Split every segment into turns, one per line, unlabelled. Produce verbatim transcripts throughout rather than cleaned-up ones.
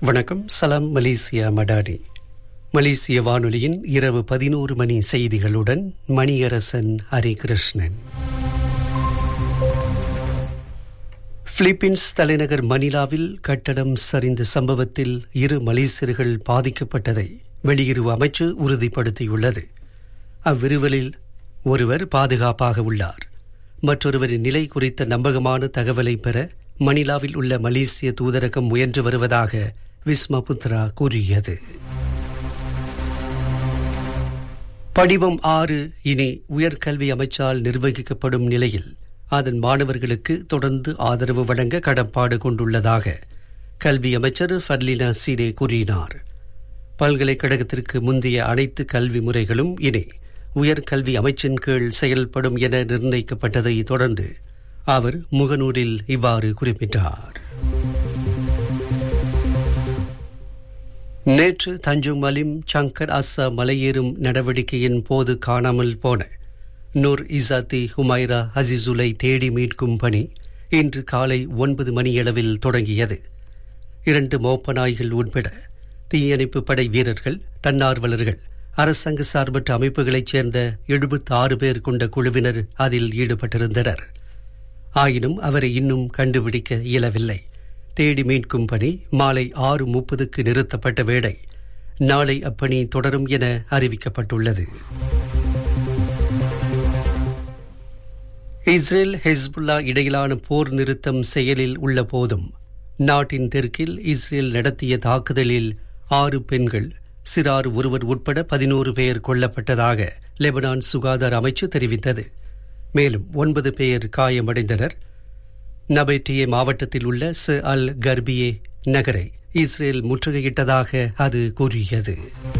வணக்கம். சலாம் மலேசியா மடானி. மலேசிய வானொலியின் இரவு பதினோரு மணி செய்திகளுடன் மணியரசன் ஹரிகிருஷ்ணன். பிலிப்பீன்ஸ் தலைநகர் மணிலாவில் கட்டடம் சரிந்த சம்பவத்தில் இரு மலேசியர்கள் பாதிக்கப்பட்டதை வெளியுறவு அமைச்சு உறுதிப்படுத்தியுள்ளது. அவ்விருவரில் ஒருவர் பாதுகாப்பாக உள்ளார். மற்றொருவரின் நிலை குறித்த நம்பகமான தகவலை பெற மணிலாவில் உள்ள மலேசிய தூதரகம் முயன்று வருவதாக விஸ்மா புத்ரா கூறியது. படிவம் ஆறு இனி உயர்கல்வி அமைச்சால் நிர்வகிக்கப்படும் நிலையில் அதன் மாணவர்களுக்கு தொடர்ந்து ஆதரவு வழங்க கடப்பாடு கொண்டுள்ளதாக கல்வி அமைச்சர் ஃபர்லினா சீடே கூறினார். பல்கலைக்கழகத்திற்கு முந்தைய அனைத்து கல்வி முறைகளும் இனி உயர்கல்வி அமைச்சின் கீழ் செயல்படும் என நிர்ணயிக்கப்பட்டதை தொடர்ந்து அவர் முகநூலில் இவ்வாறு குறிப்பிட்டார். நேற்று தஞ்சோங் மலிம் சங்கர் அசா மலையேறும் நடவடிக்கையின் போது காணாமல் போன நூர் இசாத்தி ஹுமைரா அசிசுலை தேடி மீட்கும் பணி இன்று காலை ஒன்பது மணியளவில் தொடங்கியது. இரண்டு மோப்ப நாய்கள் உட்பட தீயணைப்பு படை வீரர்கள், தன்னார்வலர்கள், அரசாங்க சார்பற்ற அமைப்புகளைச் சேர்ந்த எழுபத்தி ஆறு பேர் கொண்ட குழுவினர் அதில் ஈடுபட்டிருந்தனர். ஆயினும் அவரை இன்னும் கண்டுபிடிக்க இயலவில்லை. தேடி மீட்கும் பணி மாலை ஆறு முப்பதுக்கு நிறுத்தப்பட்ட வேளை நாளை அப்பணி தொடரும் என அறிவிக்கப்பட்டுள்ளது. இஸ்ரேல் ஹெஸ்புல்லா இடையிலான போர் நிறுத்தம் செயலில் உள்ள போதும் நாட்டின் தெற்கில் இஸ்ரேல் நடத்திய தாக்குதலில் ஆறு பெண்கள், சிறார் ஒருவர் உட்பட பதினோரு பேர் கொல்லப்பட்டதாக லெபனான் சுகாதார அமைச்சு தெரிவித்தது. மேலும் ஒன்பது பேர் காயமடைந்தனர். நபேட்டியே மாவட்டத்தில் உள்ள ச அல் கர்பியே நகரை இஸ்ரேல் முற்றுகையிட்டதாக அது கூறியது.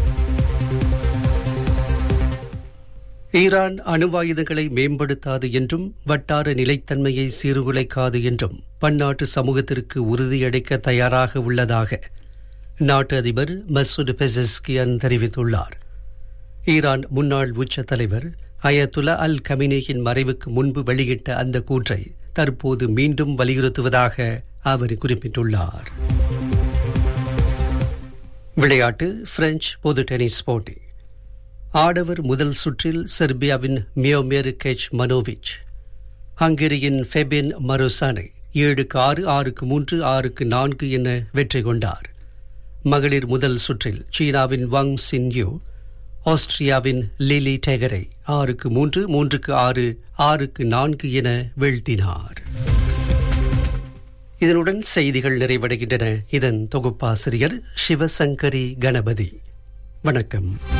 ஈரான் அணுவாயுதங்களை மேம்படுத்தாது என்றும் வட்டார நிலைத்தன்மையை சீர்குலைக்காது என்றும் பன்னாட்டு சமூகத்திற்கு உறுதியளிக்க தயாராக உள்ளதாக நாட்டு அதிபர் மசூத் பெசஸ்கியான் தெரிவித்துள்ளார். ஈரான் முன்னாள் உச்ச தலைவர் அயத்துல்லா அல் கமினேயின் மறைவுக்கு முன்பு வெளியிட்ட அந்த கூற்றை தற்போது மீண்டும் வலியுறுத்துவதாக அவர் குறிப்பிட்டுள்ளார். விளையாட்டு. பிரெஞ்சு பொது டென்னிஸ் போட்டி. ஆடவர் முதல் சுற்றில் செர்பியாவின் மியோமிர் கெச் மனோவிச் ஹங்கேரியின் ஃபெபின் மரோசானை ஏழுக்கு ஆறு, ஆறுக்கு மூன்று, ஆறுக்கு நான்கு என வெற்றி கொண்டார். மகளிர் முதல் சுற்றில் சீனாவின் வாங் சின்யூ ஆஸ்திரியாவின் லிலி டேகரை ஆறுக்கு மூன்று, மூன்றுக்கு ஆறு, ஆறுக்கு நான்கு என வீழ்த்தினார். இதனுடன் செய்திகள் நிறைவடைகின்றன. இதன் தொகுப்பாசிரியர் சிவசங்கரி கணபதி. வணக்கம்.